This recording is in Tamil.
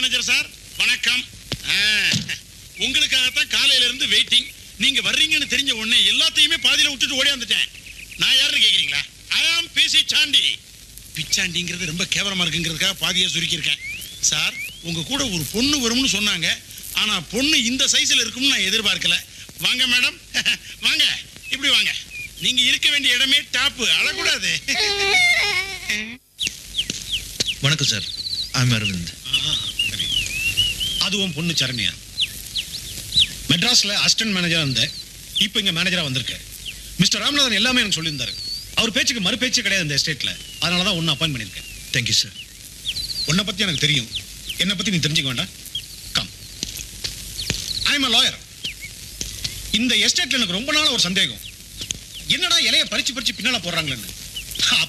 மேனேஜர் சார் வணக்கம். உங்களுக்காகத்தான் காலையில இருந்து வெயிட்டிங். நீங்க வர்றீங்கன்னு தெரிஞ்ச உடனே எல்லாத்தையுமே பாதியில விட்டுட்டு ஓடி வந்துட்டேன். நான் யாருன்னு கேக்குறீங்களா? ஐ ஆம் பிசி சாண்டி. பிச்சாண்டிங்கிறது ரொம்ப கேவலமா இருக்குங்கிறதுக்காக பாதியா சுருக்கி இருக்கேன். சார் உங்க கூட ஒரு பொண்ணு வரும்னு சொன்னாங்க. ஆனா பொண்ணு இந்த சைஸ்ல இருக்கும்னு நான் எதிர்பார்க்கல. வாங்க மேடம், வாங்க, இப்படி வாங்க. நீங்க இருக்க வேண்டிய இடமே டாப். அழக்கூடாது. வணக்கம் சார், ஐ எம் அரவிந்த். அதுவும் பொண்ணு சரண்யா. மெட்ராஸ்ல அசிஸ்டன்ட் மேனேஜரா இருந்தேன், இப்போ இங்க மேனேஜரா வந்திருக்கேன். மிஸ்டர் ராமநாதன் எல்லாமே எனக்கு சொல்லியிருந்தாரு. அவர் பேச்சுக்கு மறு பேச்சு கிடையாது இந்த எஸ்டேட்ல. அதனால தான் ஒன்னு அப்பாயிண்ட் பண்ணியிருக்கேன். Thank you sir. உன்னை பத்தி எனக்கு தெரியும், என்னை பத்தி நீ தெரிஞ்சுக்க வேண்டாம். Come, I am a lawyer. இந்த எஸ்டேட்ல எனக்கு ரொம்ப நாள் ஒரு சந்தேகம், என்னடா இலைய பறிச்சு பறிச்சு பின்னால போடுறாங்களேன்னு.